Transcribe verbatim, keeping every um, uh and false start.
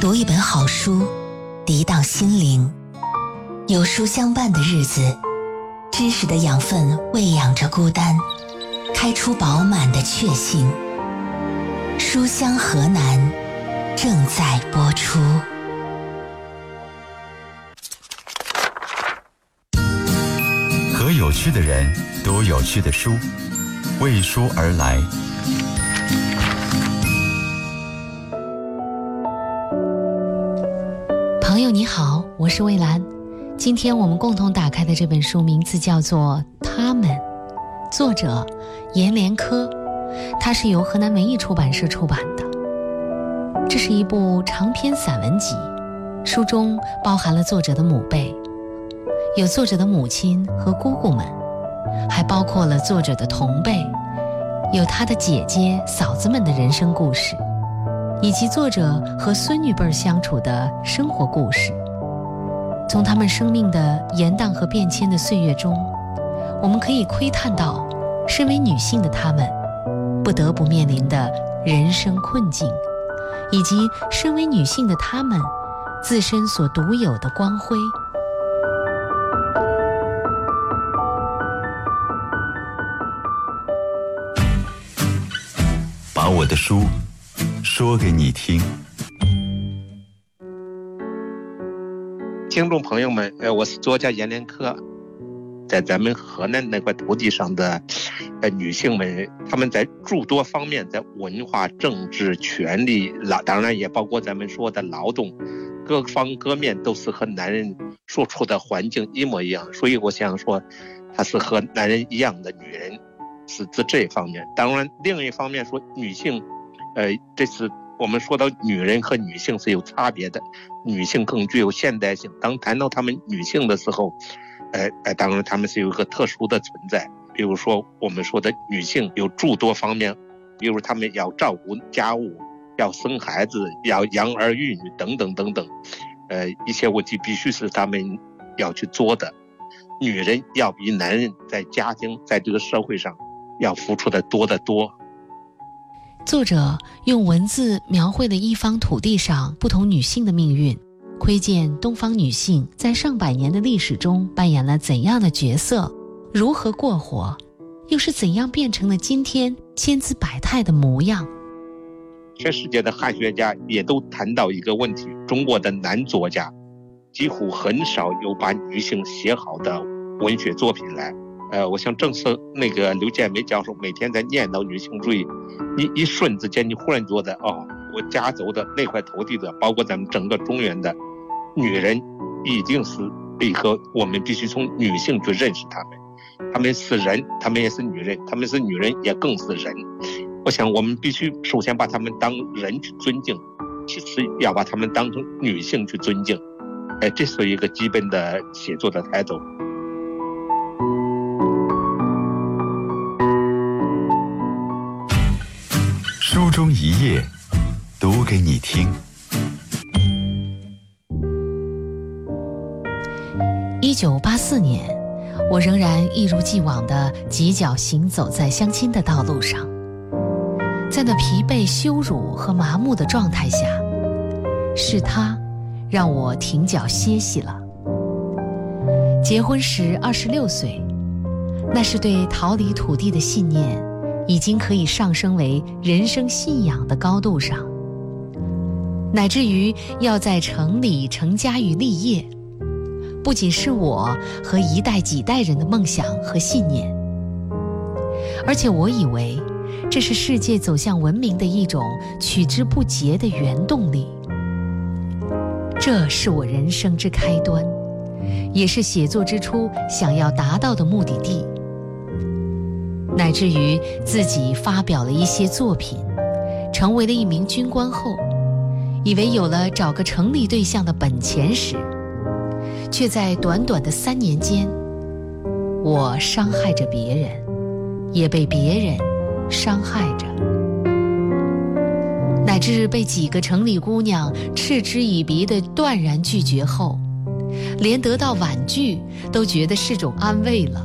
读一本好书，涤荡心灵。有书相伴的日子，知识的养分喂养着孤单，开出饱满的确信。书香河南正在播出。 和有趣的人读有趣的书，为书而来。 朋友你好，我是蔚蓝。今天我们共同打开的这本书名字叫做《他们》，作者阎连科，它是由河南文艺出版社出版的。这是一部长篇散文集，书中包含了作者的母辈，有作者的母亲和姑姑们，还包括了作者的同辈，有他的姐姐嫂子们的人生故事，以及作者和孙女辈相处的生活故事。从他们生命的延宕和变迁的岁月中，我们可以窥探到身为女性的她们不得不面临的人生困境，以及身为女性的她们自身所独有的光辉。 把我的书说给你听。 听众朋友们，呃，我是作家阎连科。在咱们河南那块土地上的呃女性们，她们在诸多方面，在文化、政治、权利，当然也包括咱们说的劳动，各方各面都是和男人所处的环境一模一样。所以我想说，她是和男人一样的女人，是指这一方面。当然，另一方面说女性，呃，这是我们说到女人和女性是有差别的，女性更具有现代性。当谈到她们女性的时候，呃呃，当然她们是有一个特殊的存在。比如说我们说的女性有诸多方面，比如她们要照顾家务，要生孩子，要养儿育女等等等等，呃，一些问题必须是她们要去做的。女人要比男人在家庭在这个社会上要付出的多得多。 作者用文字描绘了一方土地上不同女性的命运，窥见东方女性在上百年的历史中扮演了怎样的角色，如何过活，又是怎样变成了今天千姿百态的模样。 全世界的汉学家也都谈到一个问题，中国的男作家几乎很少有把女性写好的文学作品来。呃，我想正是那个刘建梅教授每天在念叨女性主义，一一瞬之间你忽然觉得，哦，我家走的那块土地的，包括咱们整个中原的女人，已经是一个我们必须从女性去认识她们。她们是人，她们也是女人，她们是女人也更是人。我想我们必须首先把她们当人去尊敬，其次要把她们当成女性去尊敬。哎，这是一个基本的写作的态度。 书中一页，读给你听。 一九八四年，我仍然一如既往地急脚行走在相亲的道路上，在那疲惫、羞辱和麻木的状态下，是他让我停脚歇息了。结婚时二十六岁，那是对逃离土地的信念已经可以上升为人生信仰的高度上，乃至于要在城里成家与立业，不仅是我和一代几代人的梦想和信念，而且我以为这是世界走向文明的一种取之不竭的原动力。这是我人生之开端，也是写作之初想要达到的目的地。乃至于自己发表了一些作品，成为了一名军官后，以为有了找个成立对象的本钱时，却在短短的三年间，我伤害着别人，也被别人伤害着，乃至被几个城里姑娘嗤之以鼻地断然拒绝后，连得到婉拒都觉得是种安慰了。